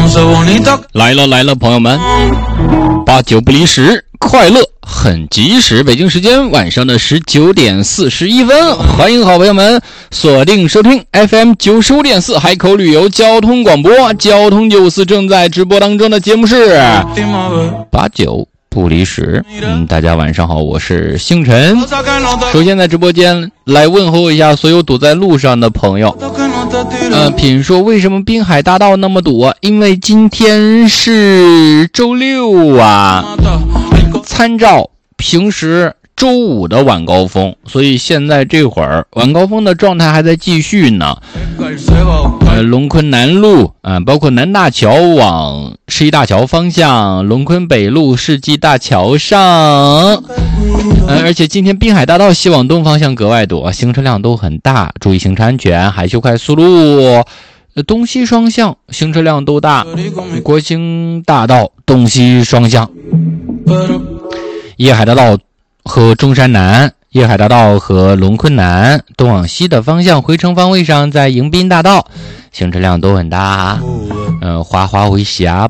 来了，朋友们，8、9不离10，快乐很及时。北京时间晚上的19点41分，欢迎好朋友们锁定收听 FM 95.4海口旅游交通广播，交通94正在直播当中的节目是8、9不离10。大家晚上好，我是星辰。首先在直播间来问候一下所有堵在路上的朋友。品说为什么滨海大道那么堵啊？因为今天是周六啊，参照平时周5的晚高峰，所以现在这会儿晚高峰的状态还在继续呢。龙昆南路包括南大桥往世纪大桥方向，龙昆北路世纪大桥上。而且今天滨海大道西往东方向格外堵，行车量都很大，注意行车安全。海秀快速路东西双向行车量都大，国兴大道东西双向。叶海大道和中山南，叶海大道和龙昆南东往西的方向回程方位上，在迎宾大道行车量都很大。花回峡